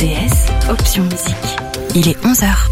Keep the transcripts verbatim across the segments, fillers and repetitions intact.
T S, option musique. Il est onze heures.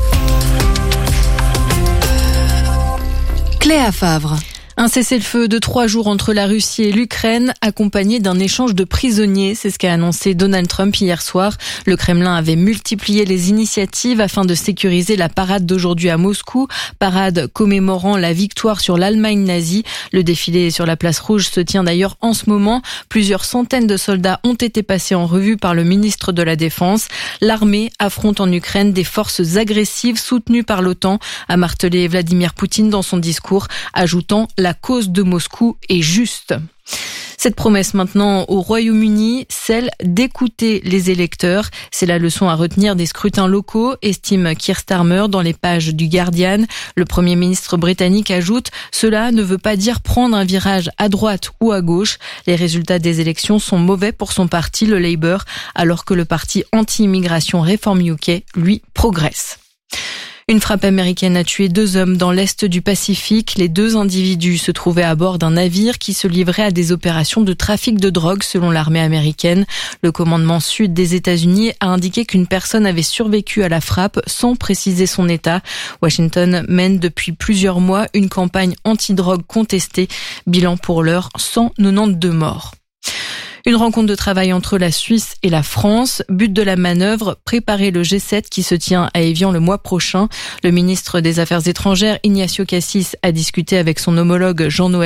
Cléa Favre. Un cessez-le-feu de trois jours entre la Russie et l'Ukraine, accompagné d'un échange de prisonniers. C'est ce qu'a annoncé Donald Trump hier soir. Le Kremlin avait multiplié les initiatives afin de sécuriser la parade d'aujourd'hui à Moscou. Parade commémorant la victoire sur l'Allemagne nazie. Le défilé sur la place rouge se tient d'ailleurs en ce moment. Plusieurs centaines de soldats ont été passés en revue par le ministre de la Défense. L'armée affronte en Ukraine des forces agressives soutenues par l'OTAN, a martelé Vladimir Poutine dans son discours, ajoutant la La cause de Moscou est juste. Cette promesse maintenant au Royaume-Uni, celle d'écouter les électeurs. C'est la leçon à retenir des scrutins locaux, estime Keir Starmer dans les pages du Guardian. Le Premier ministre britannique ajoute « Cela ne veut pas dire prendre un virage à droite ou à gauche. Les résultats des élections sont mauvais pour son parti, le Labour, alors que le parti anti-immigration Reform U K, lui, progresse. » Une frappe américaine a tué deux hommes dans l'est du Pacifique. Les deux individus se trouvaient à bord d'un navire qui se livrait à des opérations de trafic de drogue selon l'armée américaine. Le commandement sud des États-Unis a indiqué qu'une personne avait survécu à la frappe sans préciser son état. Washington mène depuis plusieurs mois une campagne anti-drogue contestée. Bilan pour l'heure, cent quatre-vingt-douze morts. Une rencontre de travail entre la Suisse et la France. But de la manœuvre, préparer le G sept qui se tient à Évian le mois prochain. Le ministre des Affaires étrangères, Ignacio Cassis, a discuté avec son homologue Jean-Noël